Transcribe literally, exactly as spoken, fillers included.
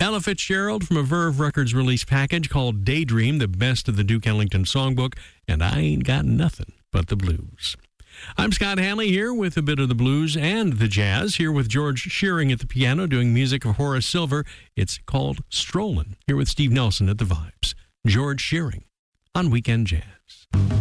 Ella Fitzgerald from a Verve Records release package called Daydream, the best of the Duke Ellington songbook, and I Ain't Got Nothing But the Blues. I'm Scott Hanley here with a bit of the blues and the jazz, here with George Shearing at the piano doing music of Horace Silver. It's called Strollin', here with Steve Nelson at the vibes. George Shearing on Weekend Jazz.